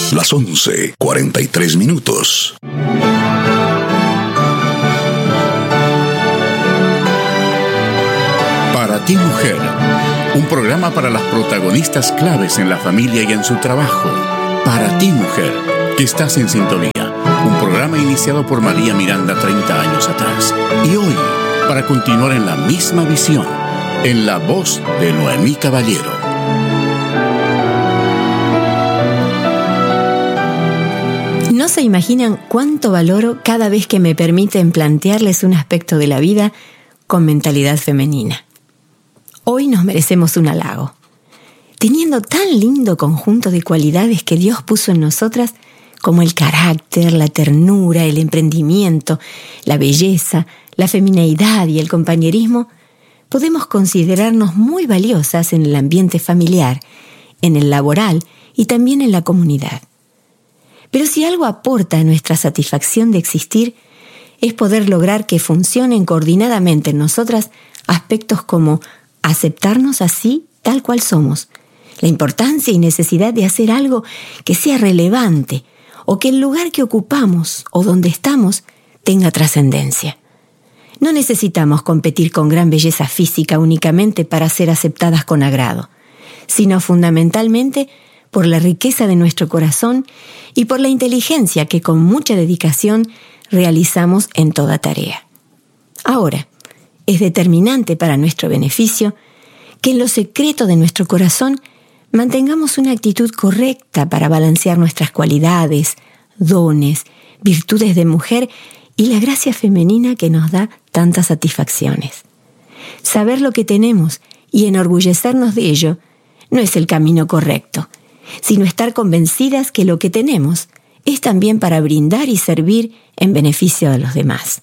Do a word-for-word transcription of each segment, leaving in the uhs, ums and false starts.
Las once, cuarenta y tres minutos. Para ti, mujer, un programa para las protagonistas claves en la familia y en su trabajo. Para ti, mujer, que estás en sintonía. Un programa iniciado por María Miranda treinta años atrás. Y hoy, para continuar en la misma visión, en la voz de Noemí Caballero. No se imaginan cuánto valoro cada vez que me permiten plantearles un aspecto de la vida con mentalidad femenina. Hoy nos merecemos un halago. Teniendo tan lindo conjunto de cualidades que Dios puso en nosotras, como el carácter, la ternura, el emprendimiento, la belleza, la femineidad y el compañerismo, podemos considerarnos muy valiosas en el ambiente familiar, en el laboral y también en la comunidad. Pero si algo aporta a nuestra satisfacción de existir, es poder lograr que funcionen coordinadamente en nosotras aspectos como aceptarnos así tal cual somos, la importancia y necesidad de hacer algo que sea relevante o que el lugar que ocupamos o donde estamos tenga trascendencia. No necesitamos competir con gran belleza física únicamente para ser aceptadas con agrado, sino fundamentalmente por la riqueza de nuestro corazón y por la inteligencia que con mucha dedicación realizamos en toda tarea. Ahora, es determinante para nuestro beneficio que en lo secreto de nuestro corazón mantengamos una actitud correcta para balancear nuestras cualidades, dones, virtudes de mujer y la gracia femenina que nos da tantas satisfacciones. Saber lo que tenemos y enorgullecernos de ello no es el camino correcto, sino estar convencidas que lo que tenemos es también para brindar y servir en beneficio de los demás.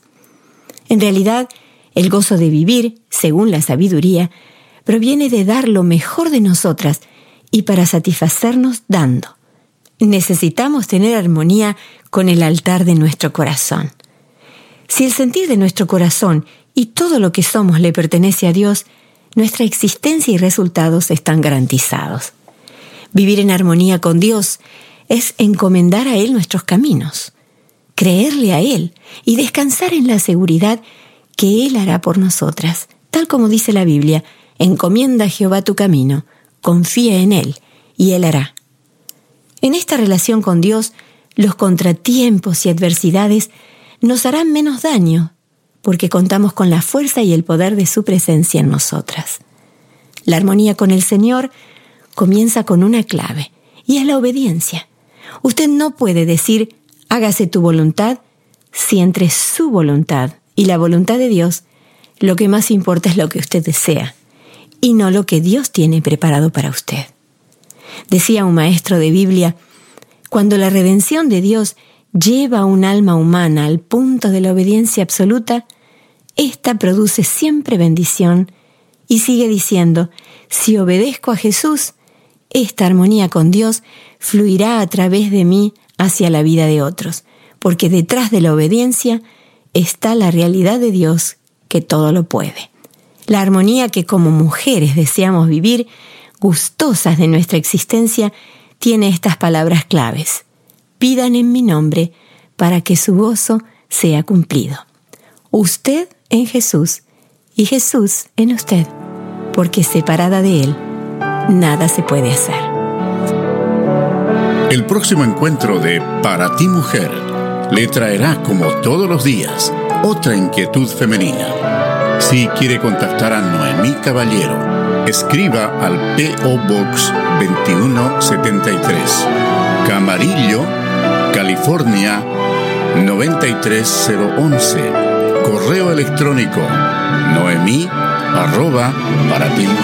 En realidad, el gozo de vivir, según la sabiduría, proviene de dar lo mejor de nosotras y para satisfacernos dando. Necesitamos tener armonía con el altar de nuestro corazón. Si el sentir de nuestro corazón y todo lo que somos le pertenece a Dios, nuestra existencia y resultados están garantizados. Vivir en armonía con Dios es encomendar a Él nuestros caminos, creerle a Él y descansar en la seguridad que Él hará por nosotras. Tal como dice la Biblia, encomienda a Jehová tu camino, confía en Él y Él hará. En esta relación con Dios, los contratiempos y adversidades nos harán menos daño, porque contamos con la fuerza y el poder de su presencia en nosotras. La armonía con el Señor comienza con una clave, y es la obediencia. Usted no puede decir, hágase tu voluntad, si entre su voluntad y la voluntad de Dios, lo que más importa es lo que usted desea, y no lo que Dios tiene preparado para usted. Decía un maestro de Biblia, cuando la redención de Dios lleva a un alma humana al punto de la obediencia absoluta, ésta produce siempre bendición, y sigue diciendo, si obedezco a Jesús, esta armonía con Dios fluirá a través de mí hacia la vida de otros, porque detrás de la obediencia está la realidad de Dios que todo lo puede. La armonía que como mujeres deseamos vivir, gustosas de nuestra existencia, tiene estas palabras claves. Pidan en mi nombre para que su gozo sea cumplido. Usted en Jesús y Jesús en usted, porque separada de Él, nada se puede hacer. El próximo encuentro de Para ti, mujer, le traerá, como todos los días, otra inquietud femenina. Si quiere contactar a Noemí Caballero, escriba al P O Box veintiuno setenta y tres, Camarillo, California noventa y tres cero once. Correo electrónico noemí arroba para ti.